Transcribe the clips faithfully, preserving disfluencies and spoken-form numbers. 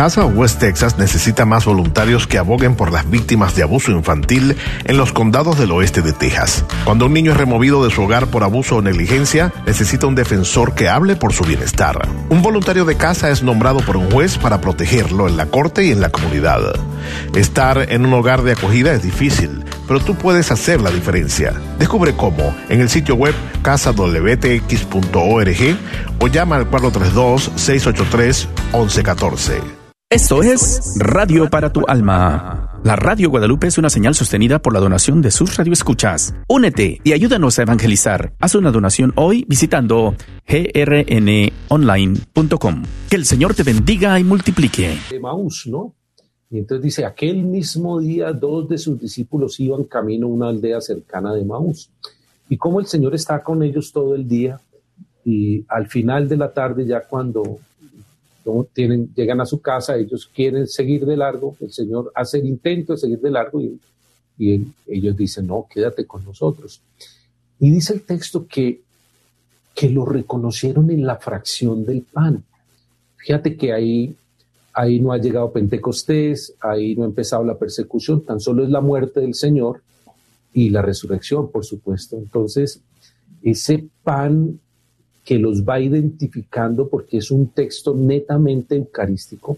Casa West Texas necesita más voluntarios que aboguen por las víctimas de abuso infantil en los condados del oeste de Texas. Cuando un niño es removido de su hogar por abuso o negligencia, necesita un defensor que hable por su bienestar. Un voluntario de casa es nombrado por un juez para protegerlo en la corte y en la comunidad. Estar en un hogar de acogida es difícil, pero tú puedes hacer la diferencia. Descubre cómo en el sitio web casa w t x punto org o llama al cuatro tres dos, seis ocho tres, once uno cuatro. Esto es Radio para tu Alma. La Radio Guadalupe es una señal sostenida por la donación de sus radioescuchas. Únete y ayúdanos a evangelizar. Haz una donación hoy visitando g r n online punto com. Que el Señor te bendiga y multiplique. Emaús, ¿no? Y entonces dice, aquel mismo día dos de sus discípulos iban camino a una aldea cercana de Emaús. Y como el Señor está con ellos todo el día, y al final de la tarde, ya cuando tienen, llegan a su casa, ellos quieren seguir de largo, el Señor hace el intento de seguir de largo y, y él, ellos dicen, no, quédate con nosotros. Y dice el texto que, que lo reconocieron en la fracción del pan. Fíjate que ahí, ahí no ha llegado Pentecostés, ahí no ha empezado la persecución, tan solo es la muerte del Señor y la resurrección, por supuesto. Entonces, ese pan que los va identificando, porque es un texto netamente eucarístico,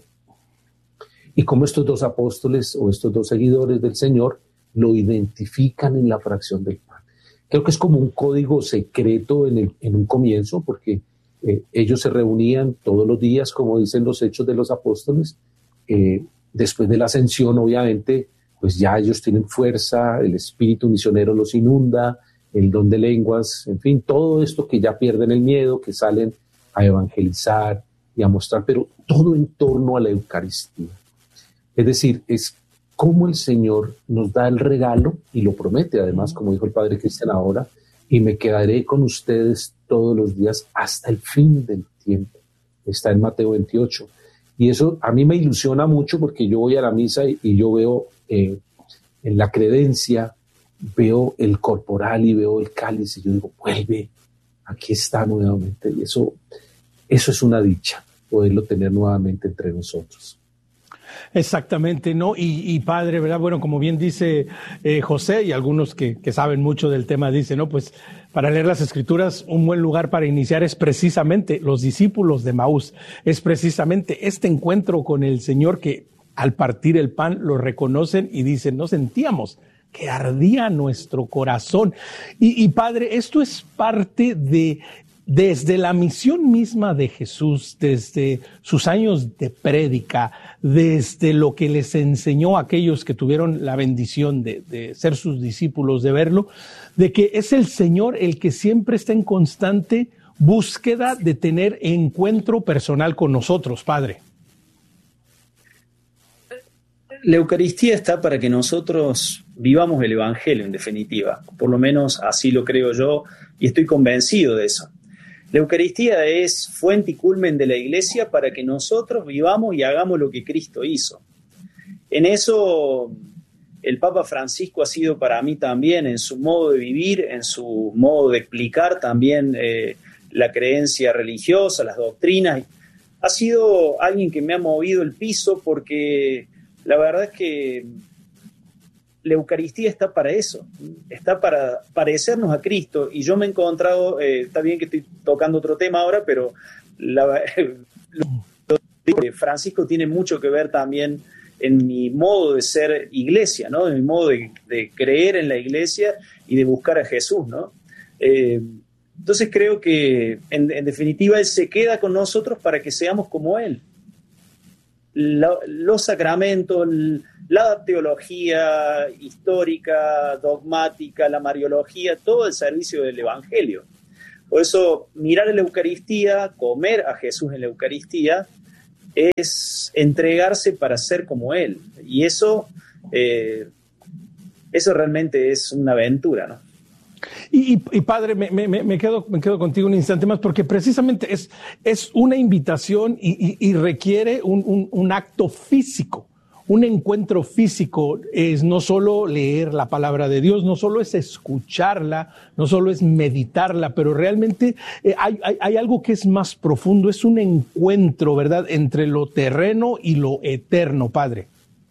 y como estos dos apóstoles o estos dos seguidores del Señor lo identifican en la fracción del pan. Creo que es como un código secreto en, el, en un comienzo, porque eh, ellos se reunían todos los días, como dicen los Hechos de los Apóstoles. Eh, después de la ascensión, obviamente, pues ya ellos tienen fuerza, el espíritu misionero los inunda, el don de lenguas, en fin, todo esto que ya pierden el miedo, que salen a evangelizar y a mostrar, pero todo en torno a la Eucaristía. Es decir, es como el Señor nos da el regalo y lo promete, además, como dijo el Padre Cristian ahora, y me quedaré con ustedes todos los días hasta el fin del tiempo. Está en Mateo veintiocho. Y eso a mí me ilusiona mucho porque yo voy a la misa y, y yo veo eh, en la credencia, veo el corporal y veo el cáliz y yo digo, vuelve, aquí está nuevamente. Y eso, eso es una dicha, poderlo tener nuevamente entre nosotros. Exactamente, ¿no? Y, y padre, ¿verdad? Bueno, como bien dice eh, José y algunos que, que saben mucho del tema dicen, ¿no? Pues para leer las Escrituras, un buen lugar para iniciar es precisamente los discípulos de Emaús. Es precisamente este encuentro con el Señor que al partir el pan lo reconocen y dicen, no sentíamos que ardía nuestro corazón. Y, y Padre, esto es parte de, desde la misión misma de Jesús, desde sus años de prédica, desde lo que les enseñó a aquellos que tuvieron la bendición de, de ser sus discípulos, de verlo, de que es el Señor el que siempre está en constante búsqueda de tener encuentro personal con nosotros, Padre. La Eucaristía está para que nosotros vivamos el Evangelio, en definitiva. Por lo menos así lo creo yo y estoy convencido de eso. La Eucaristía es fuente y culmen de la Iglesia para que nosotros vivamos y hagamos lo que Cristo hizo. En eso el Papa Francisco ha sido para mí también, en su modo de vivir, en su modo de explicar también eh, la creencia religiosa, las doctrinas. Ha sido alguien que me ha movido el piso porque la verdad es que la Eucaristía está para eso, está para parecernos a Cristo, y yo me he encontrado, eh, está bien que estoy tocando otro tema ahora, pero la, lo de Francisco tiene mucho que ver también en mi modo de ser iglesia, ¿no? En mi modo de, de creer en la iglesia y de buscar a Jesús, ¿no? Eh, entonces creo que en, en definitiva Él se queda con nosotros para que seamos como Él. La, los sacramentos, la teología histórica, dogmática, la mariología, todo el servicio del Evangelio. Por eso, mirar en la Eucaristía, comer a Jesús en la Eucaristía, es entregarse para ser como Él. Y eso, eh, eso realmente es una aventura, ¿no? Y, y, y padre, me, me, me, quedo, me quedo contigo un instante más, porque precisamente es, es una invitación y, y, y requiere un, un, un acto físico, un encuentro físico es no solo leer la palabra de Dios, no solo es escucharla, no solo es meditarla, pero realmente eh, hay, hay, hay algo que es más profundo, es un encuentro, ¿verdad?, entre lo terreno y lo eterno, Padre.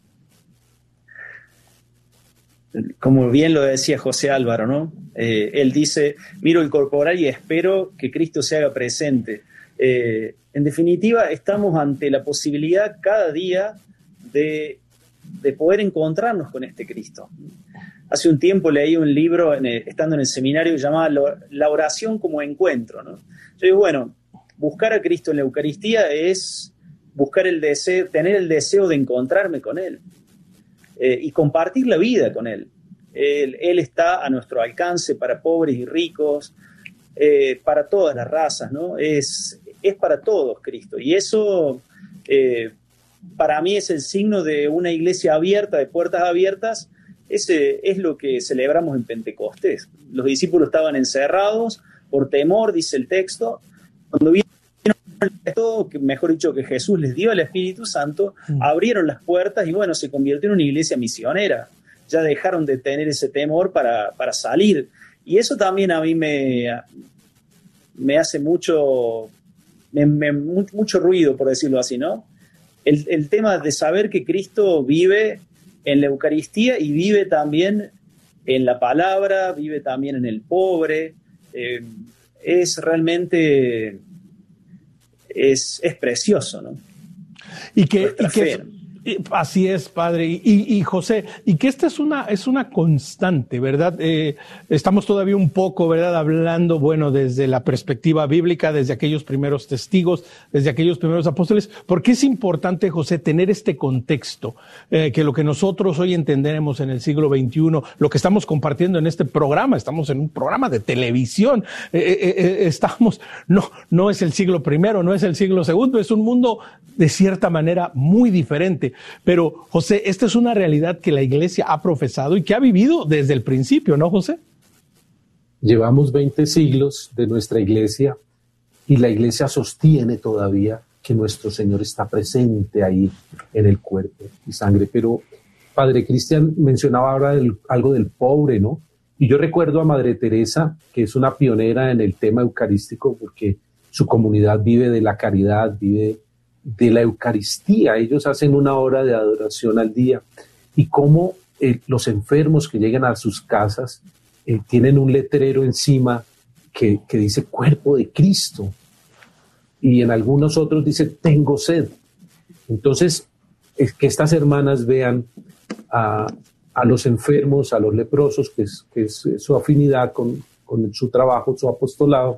Como bien lo decía José Álvaro, ¿no? Eh, él dice, miro el corporal y espero que Cristo se haga presente. Eh, en definitiva, estamos ante la posibilidad cada día de, de poder encontrarnos con este Cristo. Hace un tiempo leí un libro, en el, estando en el seminario, llamado La oración como encuentro, ¿no? Yo digo, bueno, buscar a Cristo en la Eucaristía es buscar el deseo, tener el deseo de encontrarme con Él. Eh, y compartir la vida con Él. Él. Él está a nuestro alcance para pobres y ricos, eh, para todas las razas, ¿no? Es, es para todos Cristo. Y eso, eh, para mí, es el signo de una iglesia abierta, de puertas abiertas. Ese es lo que celebramos en Pentecostés. Los discípulos estaban encerrados por temor, dice el texto. Cuando vieron esto, que mejor dicho, que Jesús les dio el Espíritu Santo, mm. abrieron las puertas y bueno, se convirtió en una iglesia misionera. Ya dejaron de tener ese temor para, para salir. Y eso también a mí me, me hace mucho, me, me, mucho ruido, por decirlo así, ¿no? El, el tema de saber que Cristo vive en la Eucaristía y vive también en la palabra, vive también en el pobre. Eh, es realmente... Es, es precioso, ¿no? Y que, y que y, así es, Padre. Y, y, y José, y que esta es una, es una constante, ¿verdad? Eh, estamos todavía un poco, ¿verdad?, hablando, bueno, desde la perspectiva bíblica, desde aquellos primeros testigos, desde aquellos primeros apóstoles. ¿Por qué es importante, José, tener este contexto? Eh, que lo que nosotros hoy entendemos en el siglo veintiuno, lo que estamos compartiendo en este programa, estamos en un programa de televisión, eh, eh, eh, estamos, no, no es el siglo primero, no es el siglo segundo, es un mundo de cierta manera muy diferente. Pero, José, esta es una realidad que la Iglesia ha profesado y que ha vivido desde el principio, ¿no, José? Llevamos veinte siglos de nuestra Iglesia y la Iglesia sostiene todavía que nuestro Señor está presente ahí en el cuerpo y sangre. Pero Padre Cristian mencionaba ahora del, algo del pobre, ¿no? Y yo recuerdo a Madre Teresa, que es una pionera en el tema eucarístico, porque su comunidad vive de la caridad, vive de la Eucaristía. Ellos hacen una hora de adoración al día. Y cómo eh, los enfermos que llegan a sus casas eh, tienen un letrero encima que, que dice cuerpo de Cristo. Y en algunos otros dice tengo sed. Entonces, es que estas hermanas vean a, a los enfermos, a los leprosos, que es, que es su afinidad con, con su trabajo, su apostolado,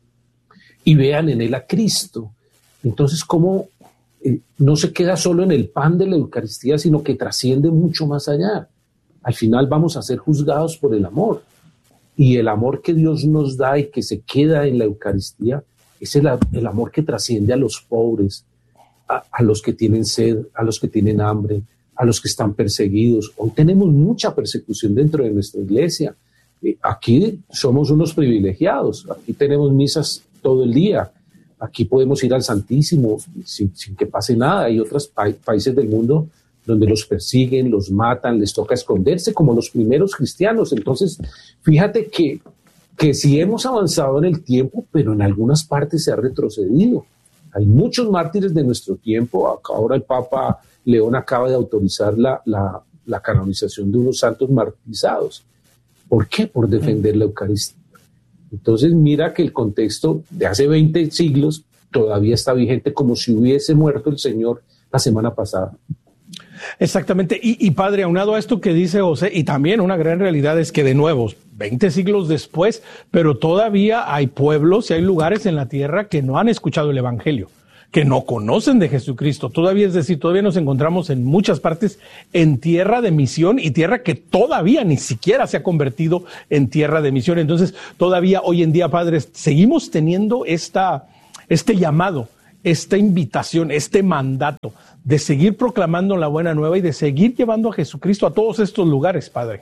y vean en él a Cristo. Entonces, ¿cómo eh, no se queda solo en el pan de la Eucaristía, sino que trasciende mucho más allá? Al final vamos a ser juzgados por el amor. Y el amor que Dios nos da y que se queda en la Eucaristía es el, el amor que trasciende a los pobres, a, a los que tienen sed, a los que tienen hambre, a los que están perseguidos. Hoy tenemos mucha persecución dentro de nuestra iglesia. Eh, aquí somos unos privilegiados. Aquí tenemos misas todo el día. Aquí podemos ir al Santísimo sin, sin que pase nada. Hay otros pa- países del mundo donde los persiguen, los matan, les toca esconderse como los primeros cristianos. Entonces, fíjate que, que sí hemos avanzado en el tiempo, pero en algunas partes se ha retrocedido. Hay muchos mártires de nuestro tiempo. Ahora el Papa León acaba de autorizar la, la, la canonización de unos santos martirizados. ¿Por qué? Por defender la Eucaristía. Entonces mira que el contexto de hace veinte siglos todavía está vigente como si hubiese muerto el Señor la semana pasada. Exactamente. Y, y Padre, aunado a esto que dice José, y también una gran realidad es que de nuevo, veinte siglos después, pero todavía hay pueblos y hay lugares en la tierra que no han escuchado el Evangelio, que no conocen de Jesucristo. Todavía, es decir, todavía nos encontramos en muchas partes en tierra de misión y tierra que todavía ni siquiera se ha convertido en tierra de misión. Entonces, todavía hoy en día, padres, seguimos teniendo esta, este llamado, esta invitación, este mandato de seguir proclamando la buena nueva y de seguir llevando a Jesucristo a todos estos lugares, Padre.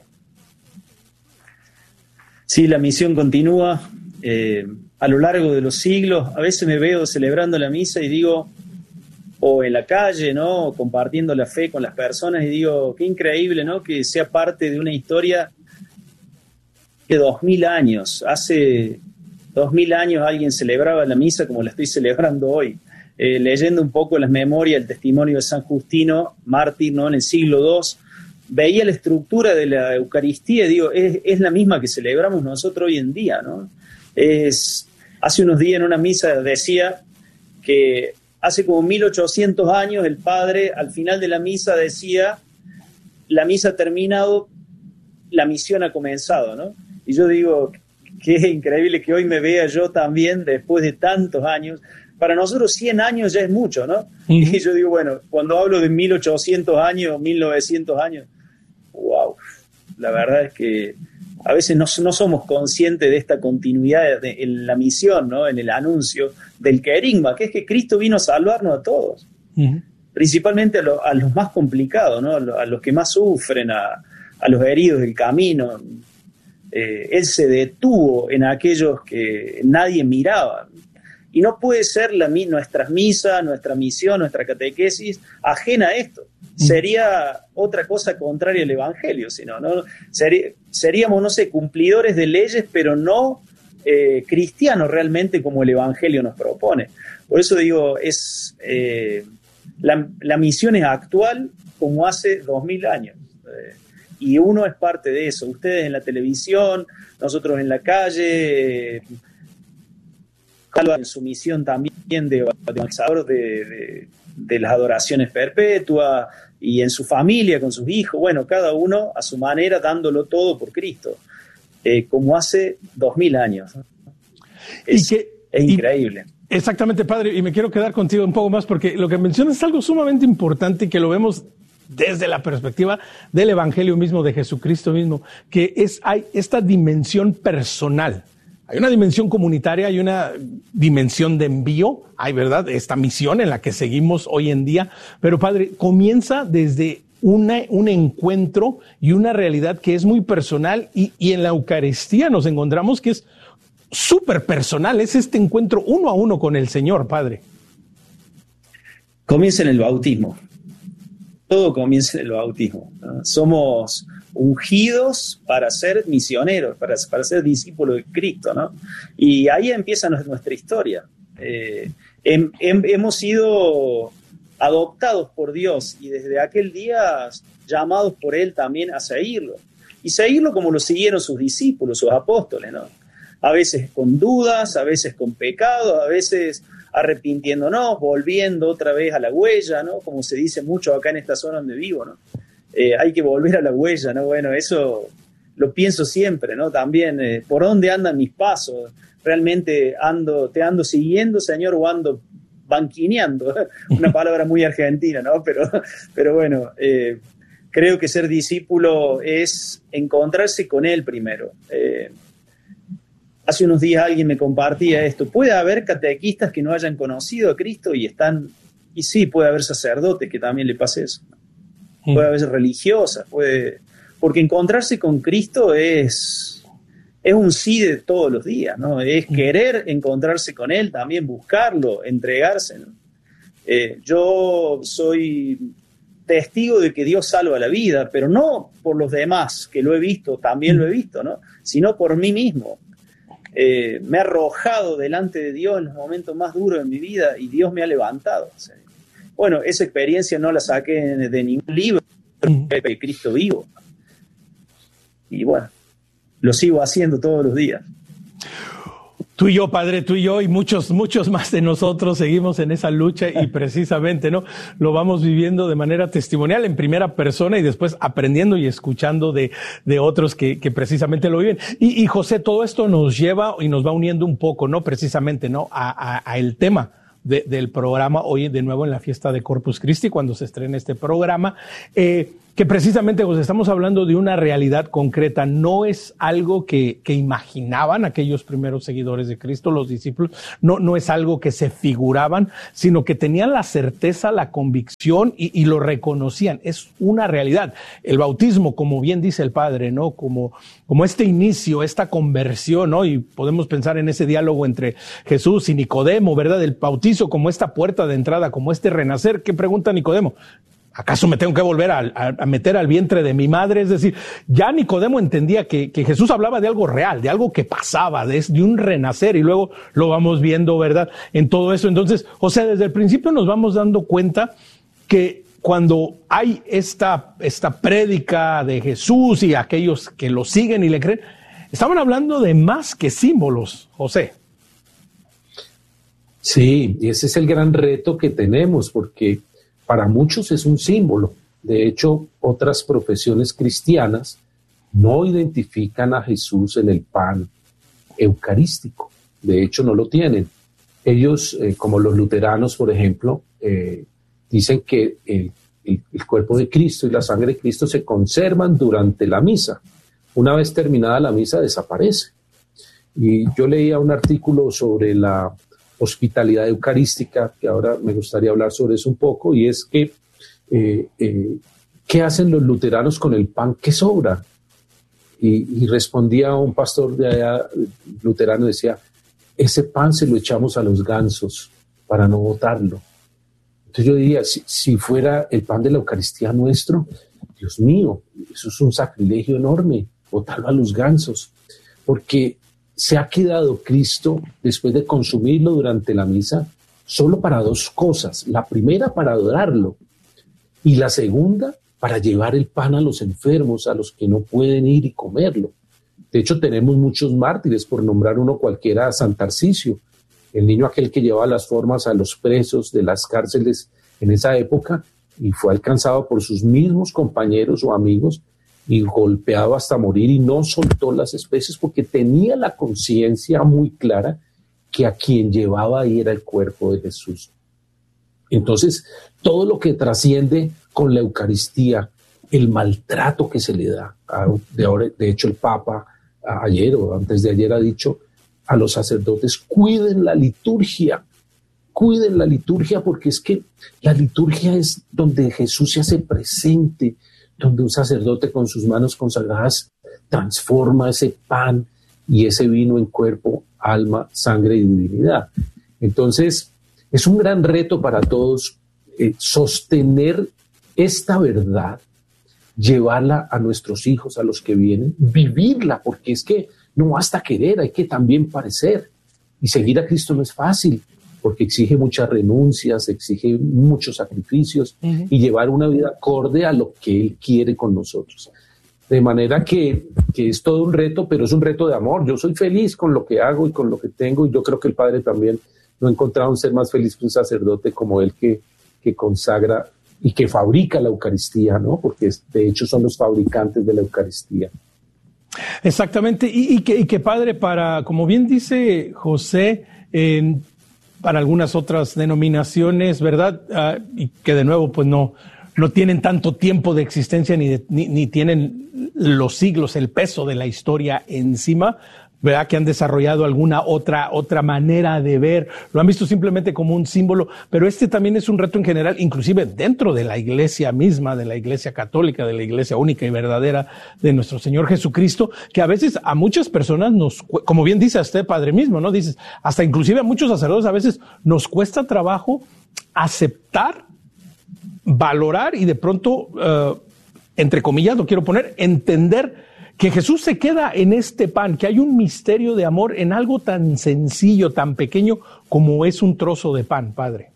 Sí, la misión continúa. Eh, a lo largo de los siglos, a veces me veo celebrando la misa y digo, o en la calle, ¿no? Compartiendo la fe con las personas, y digo, qué increíble, ¿no? Que sea parte de una historia de dos mil años. Hace dos mil años alguien celebraba la misa como la estoy celebrando hoy. Eh, leyendo un poco las memorias, el testimonio de San Justino, mártir, ¿no? En el siglo segundo, veía la estructura de la Eucaristía y digo, es, es la misma que celebramos nosotros hoy en día, ¿no? Es, hace unos días en una misa decía que hace como mil ochocientos años el padre al final de la misa decía, la misa ha terminado, la misión ha comenzado, ¿no? Y yo digo, qué increíble que hoy me vea yo también después de tantos años. Para nosotros cien años ya es mucho, ¿no? Uh-huh. Y yo digo, bueno, cuando hablo de mil ochocientos años, mil novecientos años, wow, la verdad es que a veces no, no somos conscientes de esta continuidad de, en la misión, ¿no? En el anuncio del querigma, que es que Cristo vino a salvarnos a todos, uh-huh. principalmente a, lo, a los más complicados, ¿no? A, lo, a los que más sufren, a, a los heridos del camino. Eh, él se detuvo en aquellos que nadie miraba. Y no puede ser la, nuestras misas, nuestra misión, nuestra catequesis ajena a esto. Sería otra cosa contraria al Evangelio, sino, ¿no? Sería, seríamos, no sé, cumplidores de leyes, pero no eh, cristianos realmente como el Evangelio nos propone. Por eso digo, es eh, la, la misión es actual como hace dos mil años. Eh, y uno es parte de eso. Ustedes en la televisión, nosotros en la calle... Eh, en su misión también de organizador de, de, de las adoraciones perpetuas y en su familia, con sus hijos, bueno, cada uno a su manera dándolo todo por Cristo, eh, como hace dos mil años. Es, y que, es increíble. Y, exactamente, padre, y me quiero quedar contigo un poco más porque lo que mencionas es algo sumamente importante que lo vemos desde la perspectiva del Evangelio mismo, de Jesucristo mismo, que es hay esta dimensión personal. Hay una dimensión comunitaria, hay una dimensión de envío, hay, ¿verdad?, esta misión en la que seguimos hoy en día. Pero, padre, comienza desde una, un encuentro y una realidad que es muy personal y, y en la Eucaristía nos encontramos que es súper personal, es este encuentro uno a uno con el Señor, padre. Comienza en el bautismo. Todo comienza en el bautismo, ¿no? Somos ungidos para ser misioneros, para, para ser discípulos de Cristo, ¿no? Y ahí empieza nuestra historia. Eh, hem, hem, hemos sido adoptados por Dios y desde aquel día llamados por Él también a seguirlo. Y seguirlo como lo siguieron sus discípulos, sus apóstoles, ¿no? A veces con dudas, a veces con pecados, a veces arrepintiéndonos, volviendo otra vez a la huella, ¿no? Como se dice mucho acá en esta zona donde vivo, ¿no? Eh, hay que volver a la huella, ¿no? Bueno, eso lo pienso siempre, ¿no? También, eh, ¿por dónde andan mis pasos? ¿Realmente ando, te ando siguiendo, Señor, o ando banquineando? Una palabra muy argentina, ¿no? Pero, pero bueno, eh, creo que ser discípulo es encontrarse con Él primero. Eh, hace unos días alguien me compartía esto. ¿Puede haber catequistas que no hayan conocido a Cristo y están...? Y sí, puede haber sacerdotes que también le pase eso. Puede haber religiosas, puede... porque encontrarse con Cristo es, es un sí de todos los días, ¿no? Es querer encontrarse con Él, también buscarlo, entregarse, ¿no? Eh, yo soy testigo de que Dios salva la vida, pero no por los demás, que lo he visto, también lo he visto, ¿no? Sino por mí mismo. Eh, me ha arrojado delante de Dios en los momentos más duros de mi vida y Dios me ha levantado, o sea, bueno, esa experiencia no la saqué de ningún libro, de Cristo vivo. Y bueno, lo sigo haciendo todos los días. Tú y yo, padre, tú y yo y muchos, muchos más de nosotros seguimos en esa lucha y precisamente, ¿no? Lo vamos viviendo de manera testimonial en primera persona y después aprendiendo y escuchando de, de otros que, que precisamente lo viven. Y, y José, todo esto nos lleva y nos va uniendo un poco, ¿no? Precisamente, ¿no? A, a, a el tema De, del programa hoy de nuevo en la fiesta de Corpus Christi, cuando se estrena este programa. Eh, que precisamente pues, estamos hablando de una realidad concreta, no es algo que, que imaginaban aquellos primeros seguidores de Cristo, los discípulos, no, no es algo que se figuraban, sino que tenían la certeza, la convicción y, y lo reconocían, es una realidad. El bautismo, como bien dice el Padre, ¿no? Como, como este inicio, esta conversión, ¿no? Y podemos pensar en ese diálogo entre Jesús y Nicodemo, ¿verdad? El bautizo como esta puerta de entrada, como este renacer. ¿Qué pregunta Nicodemo? ¿Acaso me tengo que volver a, a, a meter al vientre de mi madre? Es decir, ya Nicodemo entendía que, que Jesús hablaba de algo real, de algo que pasaba, de, de un renacer, y luego lo vamos viendo, ¿verdad? En todo eso. Entonces, o sea, desde el principio nos vamos dando cuenta que cuando hay esta, esta prédica de Jesús y aquellos que lo siguen y le creen, estaban hablando de más que símbolos, José. Sí, y ese es el gran reto que tenemos, porque para muchos es un símbolo. De hecho, otras profesiones cristianas no identifican a Jesús en el pan eucarístico. De hecho, no lo tienen. Ellos, eh, como los luteranos, por ejemplo, eh, dicen que el, el, el cuerpo de Cristo y la sangre de Cristo se conservan durante la misa. Una vez terminada la misa, desaparece. Y yo leía un artículo sobre la hospitalidad eucarística, que ahora me gustaría hablar sobre eso un poco, y es que eh, eh, ¿qué hacen los luteranos con el pan que sobra? Y, y respondía un pastor de allá, luterano, decía, ese pan se lo echamos a los gansos para no botarlo. Entonces yo diría, si, si fuera el pan de la Eucaristía nuestro, Dios mío, eso es un sacrilegio enorme, botarlo a los gansos, porque se ha quedado Cristo, después de consumirlo durante la misa, solo para dos cosas. La primera, para adorarlo, y la segunda, para llevar el pan a los enfermos, a los que no pueden ir y comerlo. De hecho, tenemos muchos mártires, por nombrar uno cualquiera, San Tarcisio, el niño aquel que llevaba las formas a los presos de las cárceles en esa época, y fue alcanzado por sus mismos compañeros o amigos, y golpeado hasta morir, y no soltó las especies porque tenía la conciencia muy clara que a quien llevaba ahí era el cuerpo de Jesús. Entonces, todo lo que trasciende con la Eucaristía, el maltrato que se le da, de, ahora, de hecho el Papa ayer o antes de ayer ha dicho a los sacerdotes, cuiden la liturgia, cuiden la liturgia, porque es que la liturgia es donde Jesús se hace presente, donde un sacerdote con sus manos consagradas transforma ese pan y ese vino en cuerpo, alma, sangre y divinidad. Entonces, es un gran reto para todos eh, sostener esta verdad, llevarla a nuestros hijos, a los que vienen, vivirla, porque es que no basta querer, hay que también parecer. Y seguir a Cristo no es fácil, porque exige muchas renuncias, exige muchos sacrificios, uh-huh. y llevar una vida acorde a lo que Él quiere con nosotros. De manera que, que es todo un reto, pero es un reto de amor. Yo soy feliz con lo que hago y con lo que tengo, y yo creo que el Padre también no ha encontrado un ser más feliz que un sacerdote como él, que, que consagra y que fabrica la Eucaristía, ¿no? Porque de hecho son los fabricantes de la Eucaristía. Exactamente, y, y, que, y que Padre, para, como bien dice José, eh, para algunas otras denominaciones, ¿verdad? Uh, y que de nuevo, pues no, no tienen tanto tiempo de existencia ni, de, ni, ni tienen los siglos, el peso de la historia encima, ¿verdad? Que han desarrollado alguna otra, otra manera de ver, lo han visto simplemente como un símbolo, pero este también es un reto en general, inclusive dentro de la iglesia misma, de la iglesia católica, de la iglesia única y verdadera de nuestro Señor Jesucristo, que a veces a muchas personas nos, como bien dice usted, Padre mismo, ¿no? Dices, hasta inclusive a muchos sacerdotes a veces nos cuesta trabajo aceptar, valorar y de pronto, uh, entre comillas, lo quiero poner, entender que Jesús se queda en este pan, que hay un misterio de amor en algo tan sencillo, tan pequeño como es un trozo de pan, Padre.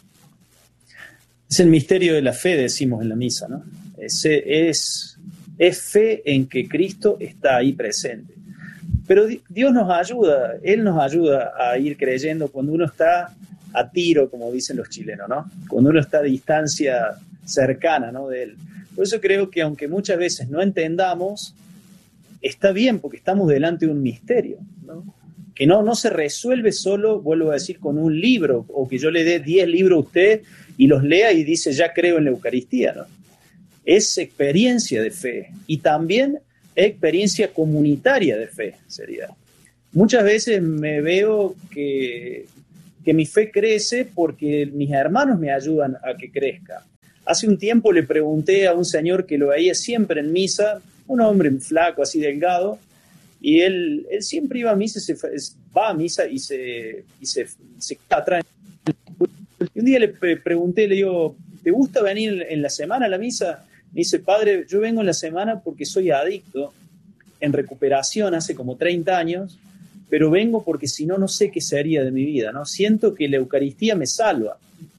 Es el misterio de la fe, decimos en la misa, ¿no? Es, es, es fe en que Cristo está ahí presente. Pero Dios nos ayuda, Él nos ayuda a ir creyendo cuando uno está a tiro, como dicen los chilenos, ¿no? Cuando uno está a distancia cercana, ¿no? de Él. Por eso creo que aunque muchas veces no entendamos, está bien, porque estamos delante de un misterio, ¿no? Que no, no se resuelve solo, vuelvo a decir, con un libro, o que yo le dé diez libros a usted y los lea y dice, ya creo en la Eucaristía, ¿no? es experiencia de fe y también experiencia comunitaria de fe, sería. Muchas veces me veo que, que mi fe crece porque mis hermanos me ayudan a que crezca. Hace un tiempo le pregunté a un señor que lo veía siempre en misa, un hombre flaco, así delgado, y él, él siempre iba a misa, se, va a misa y se, y se, se atrae. Y un día le pregunté, le digo, ¿te gusta venir en la semana a la misa? Me dice, padre, yo vengo en la semana porque soy adicto, en recuperación hace como treinta años, pero vengo porque si no, no sé qué sería de mi vida, ¿no? Siento que la Eucaristía me salva.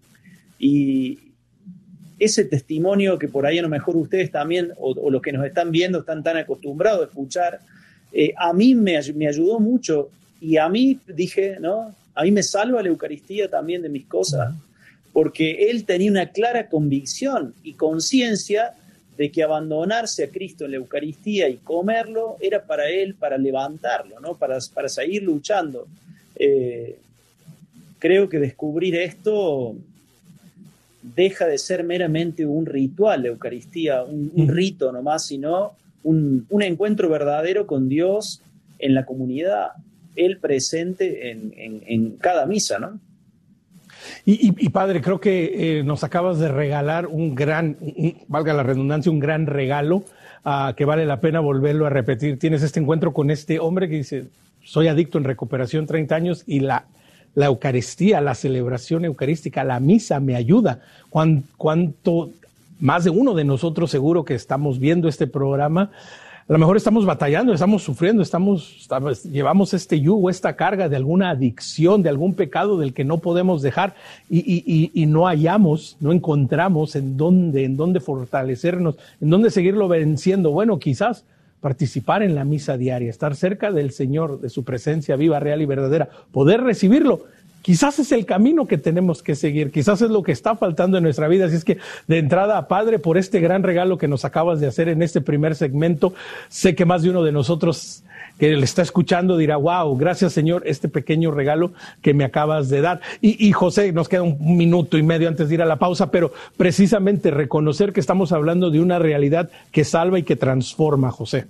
Y ese testimonio que por ahí a lo mejor ustedes también, o, o los que nos están viendo, están tan acostumbrados a escuchar, eh, a mí me, me ayudó mucho. Y a mí dije, ¿no? A mí me salva la Eucaristía también de mis cosas, porque él tenía una clara convicción y conciencia de que abandonarse a Cristo en la Eucaristía y comerlo era para él, para levantarlo, ¿no? para, para seguir luchando. Eh, creo que descubrir esto deja de ser meramente un ritual, la Eucaristía, un, un rito nomás, sino un, un encuentro verdadero con Dios en la comunidad, Él presente en, en, en cada misa, ¿no? Y, y, y padre, creo que eh, nos acabas de regalar un gran, un, valga la redundancia, un gran regalo uh, que vale la pena volverlo a repetir. Tienes este encuentro con este hombre que dice, soy adicto en recuperación treinta años y la, la Eucaristía, la celebración eucarística, la misa me ayuda. ¿Cuán, cuánto, más de uno de nosotros seguro que estamos viendo este programa, a lo mejor estamos batallando, estamos sufriendo, estamos, estamos, llevamos este yugo, esta carga de alguna adicción, de algún pecado del que no podemos dejar y, y, y, y no hallamos, no encontramos en dónde, en dónde fortalecernos, en dónde seguirlo venciendo. Bueno, quizás participar en la misa diaria, estar cerca del Señor, de su presencia viva, real y verdadera, poder recibirlo. Quizás es el camino que tenemos que seguir, quizás es lo que está faltando en nuestra vida. Así es que de entrada, Padre, por este gran regalo que nos acabas de hacer en este primer segmento, sé que más de uno de nosotros que le está escuchando dirá, wow, gracias Señor, este pequeño regalo que me acabas de dar. Y, y José, nos queda un minuto y medio antes de ir a la pausa, pero precisamente reconocer que estamos hablando de una realidad que salva y que transforma, José.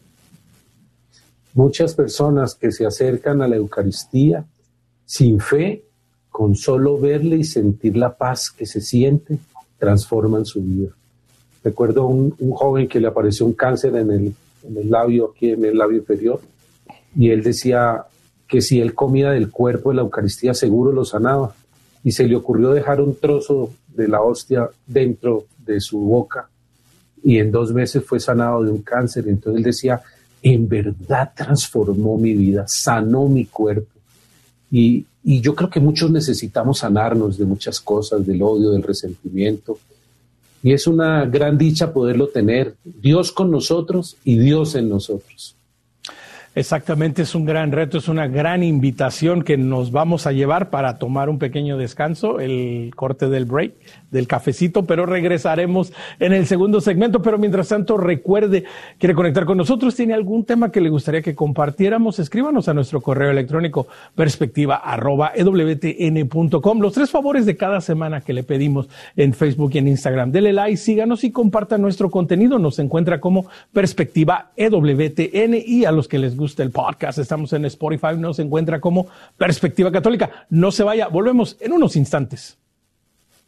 Muchas personas que se acercan a la Eucaristía sin fe, con solo verle y sentir la paz que se siente, transforman su vida. Recuerdo un, un joven que le apareció un cáncer en el, en el labio, aquí en el labio inferior, y él decía que si él comía del cuerpo de la Eucaristía seguro lo sanaba, y se le ocurrió dejar un trozo de la hostia dentro de su boca, y en dos meses fue sanado de un cáncer. Entonces él decía, en verdad transformó mi vida, sanó mi cuerpo. Y, y yo creo que muchos necesitamos sanarnos de muchas cosas, del odio, del resentimiento. Y es una gran dicha poderlo tener, Dios con nosotros y Dios en nosotros. Exactamente, es un gran reto, es una gran invitación que nos vamos a llevar para tomar un pequeño descanso, el corte del break, del cafecito, pero regresaremos en el segundo segmento. Pero mientras tanto, recuerde, quiere conectar con nosotros, tiene algún tema que le gustaría que compartiéramos, escríbanos a nuestro correo electrónico perspectiva arroba e w t n punto com. Los tres favores de cada semana que le pedimos en Facebook y en Instagram. Dele like, síganos y comparta nuestro contenido. Nos encuentra como Perspectiva E W T N, y a los que les gusta el podcast, estamos en Spotify, nos encuentra como Perspectiva Católica. No se vaya, volvemos en unos instantes.